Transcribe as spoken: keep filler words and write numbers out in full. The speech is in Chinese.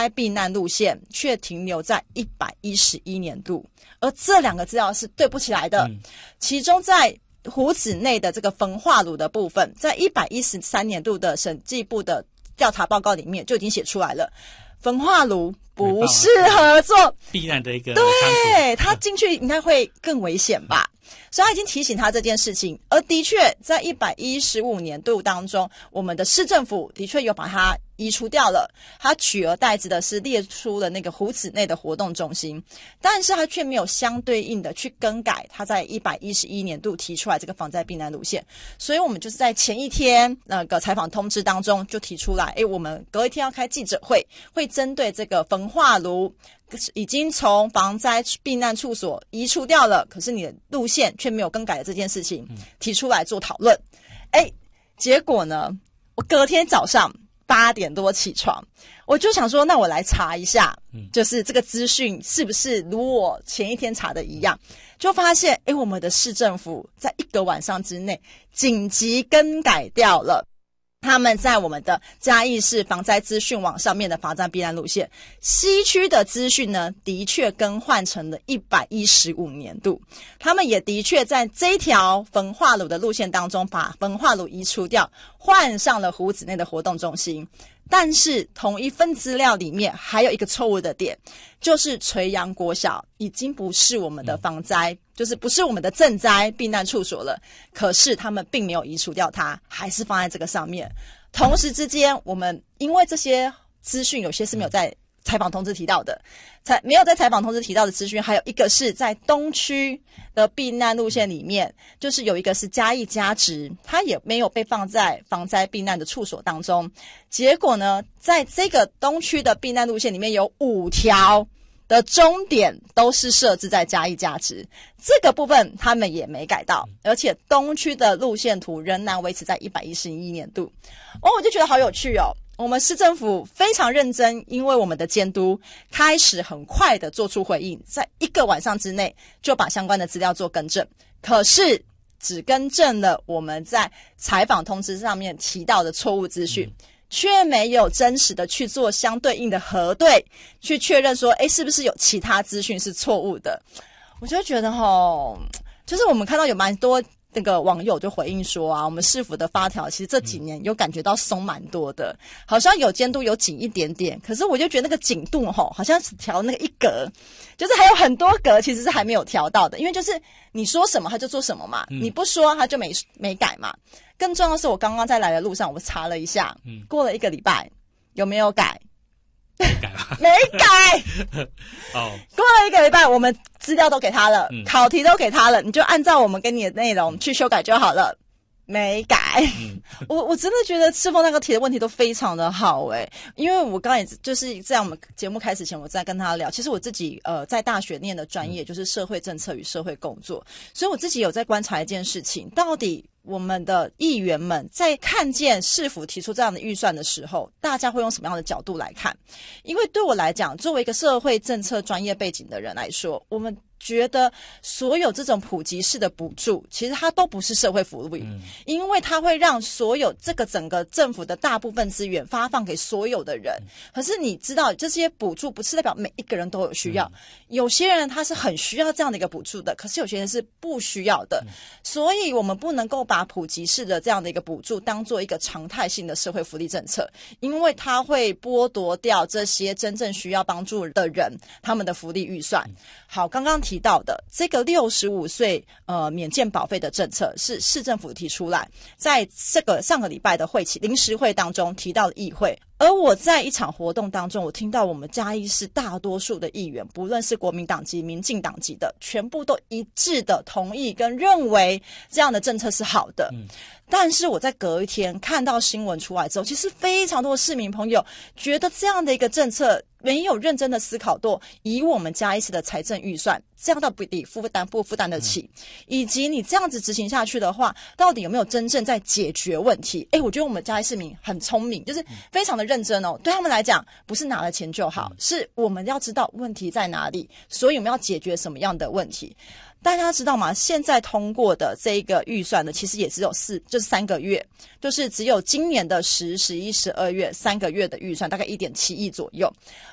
灾避难路线却停留在一百一十一年度，而这两个资料是对不起来的。嗯、其中在湖子内的这个焚化炉的部分，在一百一十三年度的审计部的调查报告里面就已经写出来了，焚化炉不适合做避难的一个， 对，他进去应该会更危险吧。所以他已经提醒他这件事情，而的确在一百一十五年度当中，我们的市政府的确有把它移除掉了，他取而代之的是列出了那个湖子内的活动中心，但是他却没有相对应的去更改他在一百一十一年度提出来这个防灾避难路线。所以我们就是在前一天那个采访通知当中就提出来，诶，我们隔一天要开记者会，会针对这个焚化炉已经从防灾避难处所移除掉了，可是你的路线却没有更改的这件事情提出来做讨论。诶，结果呢，我隔天早上八点多起床，我就想说那我来查一下，就是这个资讯是不是如我前一天查的一样，就发现诶，我们的市政府在一个晚上之内紧急更改掉了他们在我们的嘉义市防灾资讯网上面的防灾避难路线。西区的资讯呢，的确更换成了一百一十五年度，他们也的确在这一条焚化炉的路线当中把焚化炉移除掉，换上了湖子内的活动中心。但是同一份资料里面还有一个错误的点，就是垂杨国小已经不是我们的防灾、嗯、就是不是我们的赈灾避难处所了，可是他们并没有移除掉它，还是放在这个上面。同时之间，我们因为这些资讯有些是没有在采访通知提到的，才没有在采访通知提到的资讯，还有一个是在东区的避难路线里面，就是有一个是嘉义嘉直，它也没有被放在防灾避难的处所当中。结果呢，在这个东区的避难路线里面有五条的终点都是设置在嘉义嘉直，这个部分他们也没改到，而且东区的路线图仍然维持在一百一十一年度。哦，我就觉得好有趣哦。我们市政府非常认真，因为我们的监督开始很快的做出回应，在一个晚上之内就把相关的资料做更正，可是只更正了我们在采访通知上面提到的错误资讯，却没有真实的去做相对应的核对，去确认说诶，是不是有其他资讯是错误的。我就觉得齁，就是我们看到有蛮多那个网友就回应说啊，我们市府的发条其实这几年有感觉到松蛮多的，好像有监督有紧一点点，可是我就觉得那个紧度吼，好像只调那个一格，就是还有很多格其实是还没有调到的，因为就是你说什么他就做什么嘛，嗯、你不说他就没没改嘛。更重要的是，我刚刚在来的路上我查了一下，嗯、过了一个礼拜有没有改？ 没改吧？ 没改。哦，过了一个礼拜，我们资料都给他了，嗯、考题都给他了，你就按照我们给你的内容去修改就好了。没改。嗯、我我真的觉得赤峰那个题的问题都非常的好诶、欸，因为我刚才也就是在我们节目开始前，我在跟他聊，其实我自己呃在大学念的专业就是社会政策与社会工作，所以我自己有在观察一件事情，到底我们的议员们在看见市府提出这样的预算的时候，大家会用什么样的角度来看？因为对我来讲，作为一个社会政策专业背景的人来说，我们觉得所有这种普及式的补助，其实它都不是社会福利，嗯、因为它会让所有这个整个政府的大部分资源发放给所有的人。嗯、可是你知道，这些补助不是代表每一个人都有需要，嗯、有些人他是很需要这样的一个补助的，可是有些人是不需要的，嗯、所以我们不能够把普及式的这样的一个补助当做一个常态性的社会福利政策，因为它会剥夺掉这些真正需要帮助的人他们的福利预算。嗯、好，刚刚提到的这个六十五岁呃免健保费的政策是市政府提出来，在这个上个礼拜的会期临时会当中提到了议会。而我在一场活动当中，我听到我们嘉义市大多数的议员，不论是国民党籍、民进党籍的，全部都一致的同意跟认为这样的政策是好的。嗯、但是我在隔一天看到新闻出来之后，其实非常多的市民朋友觉得这样的一个政策没有认真的思考过，以我们嘉义市的财政预算，这样到底负担不负担得起，嗯、以及你这样子执行下去的话，到底有没有真正在解决问题？诶，我觉得我们嘉义市民很聪明，就是非常的认真哦。对他们来讲，不是拿了钱就好，嗯、是我们要知道问题在哪里，所以我们要解决什么样的问题。大家知道吗？现在通过的这一个预算呢，其实也只有四，就是三个月，就是只有今年的十、十一、十二月三个月的预算，大概一点七亿左右。